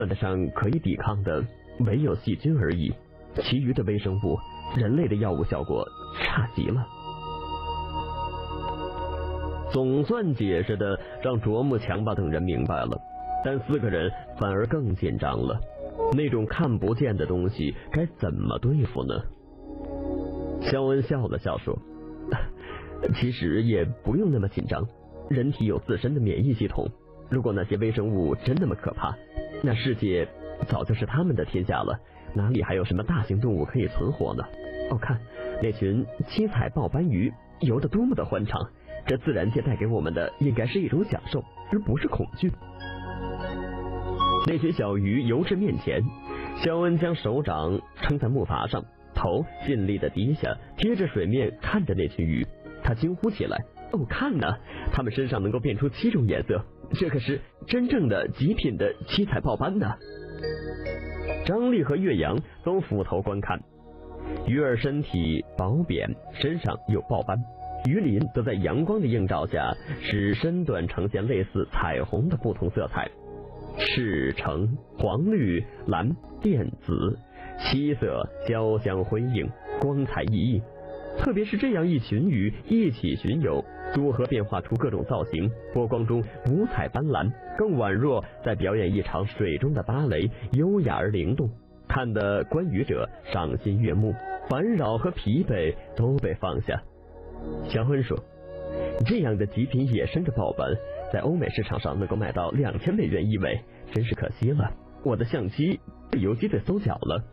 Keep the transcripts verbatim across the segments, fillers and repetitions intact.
算得上可以抵抗的唯有细菌而已，其余的微生物，人类的药物效果差极了。总算解释的让啄木强吧等人明白了，但四个人反而更紧张了。那种看不见的东西该怎么对付呢？肖恩笑了笑说，其实也不用那么紧张，人体有自身的免疫系统，如果那些微生物真那么可怕，那世界早就是他们的天下了，哪里还有什么大型动物可以存活呢？哦，看那群七彩豹斑鱼游得多么的欢畅，这自然界带给我们的应该是一种享受，而不是恐惧。那群小鱼游至面前，肖恩将手掌撑在木筏上，头尽力的低下，贴着水面看着那群鱼。他惊呼起来，哦，看呐，它们身上能够变出七种颜色，这可是真正的极品的七彩豹斑呢。张力和岳阳都俯头观看，鱼儿身体薄扁，身上有豹斑，鱼鳞则在阳光的映照下使身段呈现类似彩虹的不同色彩，赤橙黄绿蓝靛紫，七色交相辉映，光彩熠熠。特别是这样一群鱼一起巡游，组合变化出各种造型，波光中五彩斑斓，更宛若在表演一场水中的芭蕾，优雅而灵动，看得观鱼者赏心悦目，烦扰和疲惫都被放下。肖恩说，这样的极品野生的豹斑在欧美市场上能够卖到两千美元一尾，真是可惜了，我的相机被游击队搜缴了。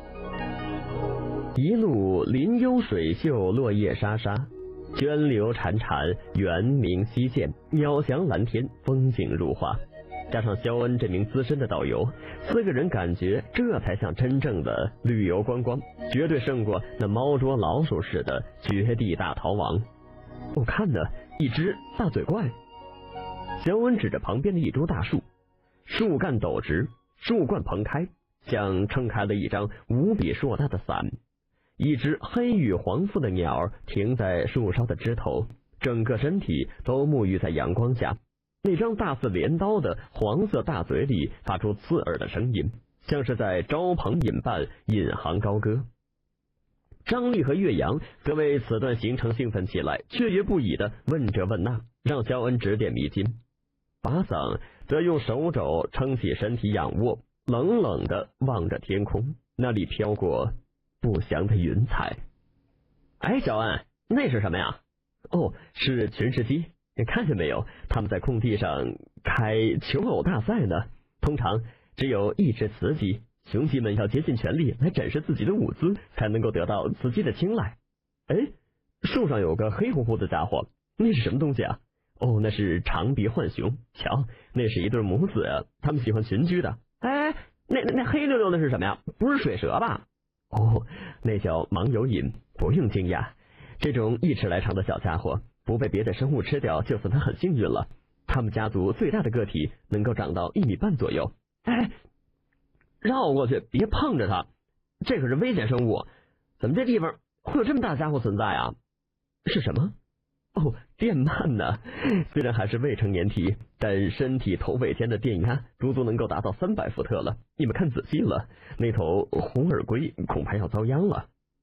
一路林幽水秀，落叶沙沙，涓流潺潺，圆明西现，鸟翔蓝天，风景如画。加上肖恩这名资深的导游，四个人感觉这才像真正的旅游观光，绝对胜过那猫捉老鼠似的绝地大逃亡。我看呢，一只大嘴怪。肖恩指着旁边的一株大树，树干陡直，树冠蓬开，像撑开了一张无比硕大的伞。一只黑羽黄色的鸟停在树梢的枝头，整个身体都沐浴在阳光下，那张大似镰刀的黄色大嘴里发出刺耳的声音，像是在招朋引伴，引吭高歌。张力和岳阳则为此段行程兴奋起来，雀跃不已的问这问那，让肖恩指点迷津。巴桑则用手肘撑起身体仰卧，冷冷的望着天空，那里飘过不祥的云彩。哎，小恩，那是什么呀？哦，是群士鸡，你看见没有？他们在空地上开求偶大赛呢。通常只有一只雌鸡，雄鸡们要竭尽全力来展示自己的舞姿，才能够得到雌鸡的青睐。哎，树上有个黑乎乎的家伙，那是什么东西啊？哦，那是长鼻浣熊。瞧，那是一对母子啊，他们喜欢群居的。哎，那那黑溜溜的是什么呀？不是水蛇吧？哦，那叫盲游蚓，不用惊讶，这种一尺来长的小家伙不被别的生物吃掉，就算他很幸运了。他们家族最大的个体能够长到一米半左右。哎，绕过去，别碰着它，这可是危险生物。怎么这地方会有这么大家伙存在啊？是什么？哦，电鳗呢？虽然还是未成年体，但身体头尾间的电压足足能够达到三百伏特了。你们看仔细了，那头红耳龟恐怕要遭殃了。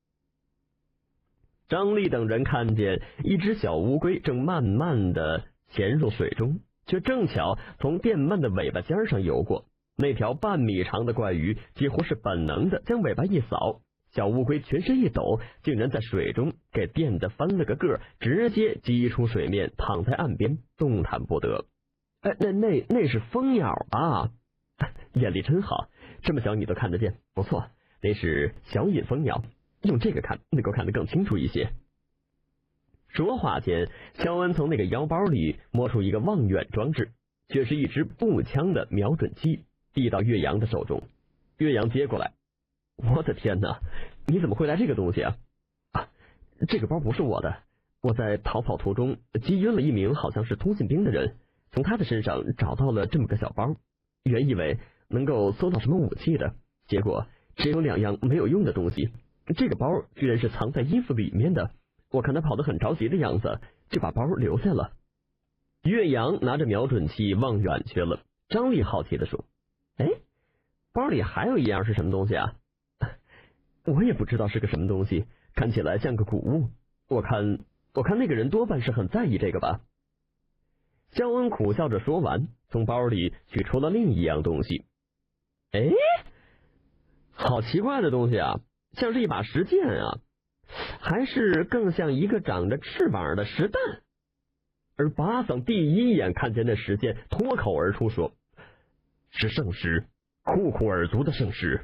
张力等人看见一只小乌龟正慢慢的潜入水中，却正巧从电鳗的尾巴尖上游过。那条半米长的怪鱼几乎是本能的将尾巴一扫，小乌龟全身一抖，竟然在水中给电得翻了个个，直接击出水面，躺在岸边动弹不得。哎，那那那是蜂鸟吧？眼力真好，这么小你都看得见，不错，那是小隐蜂鸟，用这个看能够看得更清楚一些。说话间，肖恩从那个腰包里摸出一个望远装置，却是一支步枪的瞄准器，递到岳阳的手中。岳阳接过来，我的天哪，你怎么会带这个东西啊？啊，这个包不是我的，我在逃跑途中击晕了一名好像是通信兵的人，从他的身上找到了这么个小包，原以为能够搜到什么武器的，结果只有两样没有用的东西，这个包居然是藏在衣服里面的。我看他跑得很着急的样子，就把包留下了。岳阳拿着瞄准器望远去了。张力好奇地说，哎， 包里还有一样是什么东西啊？我也不知道是个什么东西，看起来像个古物。我看，我看那个人多半是很在意这个吧。肖恩苦笑着说完，从包里取出了另一样东西。哎，好奇怪的东西啊，像是一把石剑啊，还是更像一个长着翅膀的石蛋。而巴桑第一眼看见那石剑，脱口而出说：“是圣石，库库尔族的圣石。”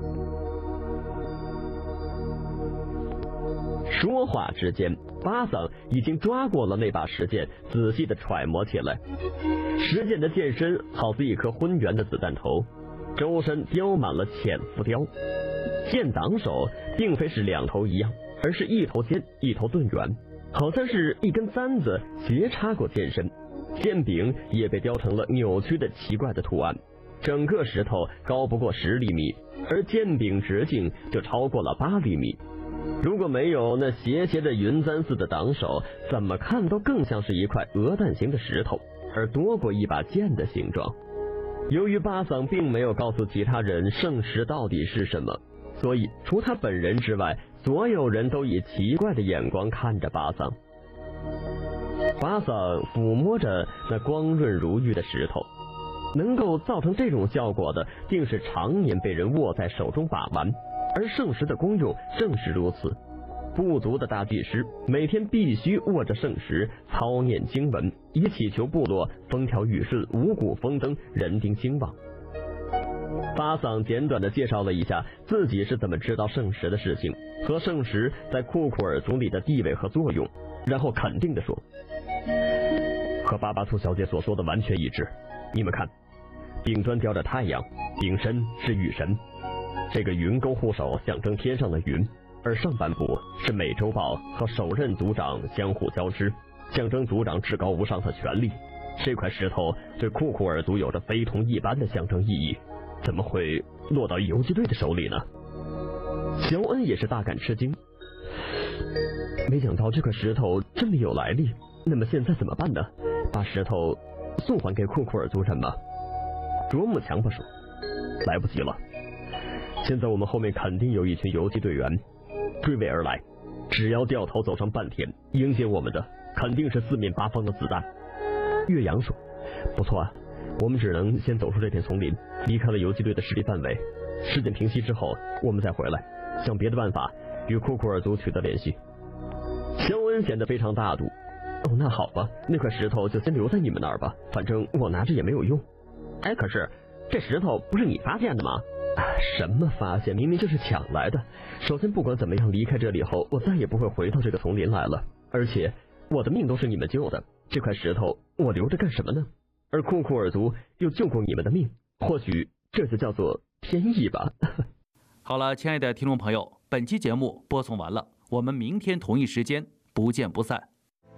说话之间，巴桑已经抓过了那把石剑，仔细的揣摩起来。石剑的剑身好似一颗浑圆的子弹头，周身雕满了浅浮雕。剑挡手并非是两头一样，而是一头尖一头钝圆，好像是一根簪子斜插过剑身。剑柄也被雕成了扭曲的奇怪的图案。整个石头高不过十厘米，而剑柄直径就超过了八厘米。如果没有那斜斜的云簪似的挡手，怎么看都更像是一块鹅蛋形的石头，而多过一把剑的形状。由于巴桑并没有告诉其他人圣石到底是什么，所以除他本人之外，所有人都以奇怪的眼光看着巴桑。巴桑抚摸着那光润如玉的石头，能够造成这种效果的，定是常年被人握在手中把玩。而圣石的功用正是如此，部族的大祭司每天必须握着圣石操念经文，以祈求部落风调雨顺、五谷丰登、人丁兴旺。巴桑简短地介绍了一下自己是怎么知道圣石的事情和圣石在库库尔族里的地位和作用，然后肯定地说：“和巴巴图小姐所说的完全一致。你们看，顶端雕着太阳，顶身是雨神。这个云钩护手象征天上的云，而上半部是美洲豹和首任族长相互交织，象征族长至高无上的权力。这块石头对库库尔族有着非同一般的象征意义，怎么会落到游击队的手里呢？”肖恩也是大感吃惊，没想到这块石头这么有来历。那么现在怎么办呢？把石头送还给库库尔族人吗？卓木强巴说：“来不及了。现在我们后面肯定有一群游击队员追尾而来，只要掉头走上半天，迎接我们的肯定是四面八方的子弹。”岳阳说：“不错啊，我们只能先走出这片丛林，离开了游击队的势力范围。事件平息之后，我们再回来，想别的办法与库库尔族取得联系。”肖恩显得非常大度：“哦，那好吧，那块石头就先留在你们那儿吧，反正我拿着也没有用。”“哎，可是这石头不是你发现的吗？”“什么发现？明明就是抢来的。首先，不管怎么样，离开这里后，我再也不会回到这个丛林来了。而且，我的命都是你们救的，这块石头我留着干什么呢？而库库尔族又救过你们的命，或许这就叫做天意吧。” 好了，亲爱的听众朋友，本期节目播送完了，我们明天同一时间不见不散。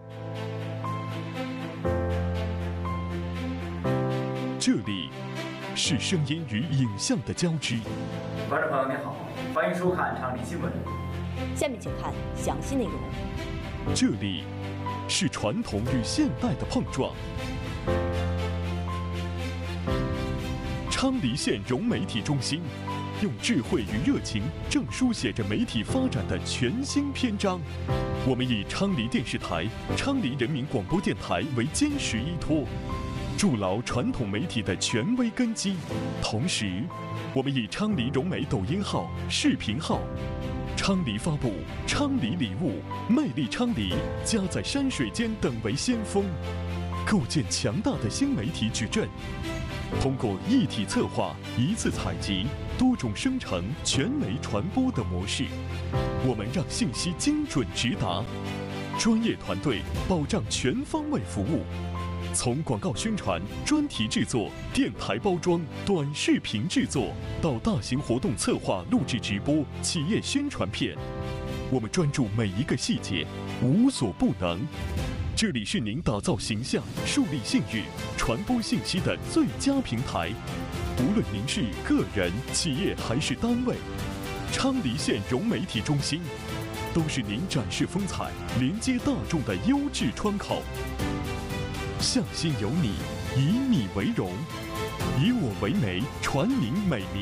这里是声音与影像的交织。 观众朋友您好，欢迎收看长宁新闻。 下面请看详细内容。 这里是传统与现代的碰撞。昌黎县融媒体中心用智慧与热情，正书写着媒体发展的全新篇章。我们以昌黎电视台、昌黎人民广播电台为坚实依托，筑牢传统媒体的权威根基。同时，我们以昌黎融媒抖音号、视频号、昌黎发布、昌黎礼物、魅力昌黎、家在山水间等为先锋，构建强大的新媒体矩阵。通过一体策划、一次采集、多种生成、全媒传播的模式，我们让信息精准直达，专业团队保障全方位服务。从广告宣传、专题制作、电台包装、短视频制作，到大型活动策划、录制直播、企业宣传片，我们专注每一个细节，无所不能。这里是您打造形象、树立信誉、传播信息的最佳平台。无论您是个人、企业还是单位，昌黎县融媒体中心都是您展示风采、连接大众的优质窗口。向心有你，以你为荣，以我为媒，传您美名。